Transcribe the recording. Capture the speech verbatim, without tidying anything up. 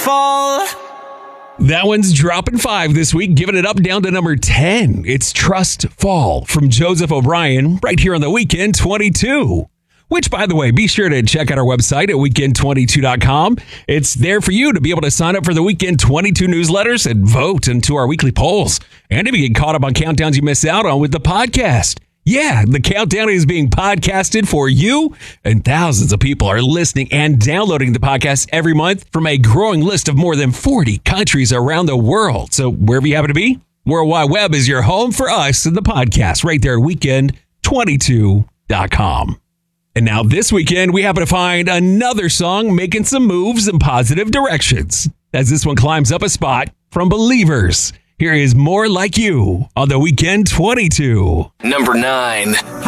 fall. That one's dropping five this week, giving it up down to number ten. It's Trust Fall from Joseph O'Brien right here on the Weekend twenty-two. Which, by the way, be sure to check out our website at weekend twenty-two dot com. It's there for you to be able to sign up for the Weekend twenty-two newsletters and vote into our weekly polls. And if you get caught up on countdowns you miss out on with the podcast. Yeah, the countdown is being podcasted for you, and thousands of people are listening and downloading the podcast every month from a growing list of more than forty countries around the world. So wherever you happen to be, World Wide Web is your home for us and the podcast right there at weekend twenty-two dot com. And now this weekend, we happen to find another song making some moves in positive directions as this one climbs up a spot from Believers. Here is More Like You on the Weekend twenty-two. Number nine.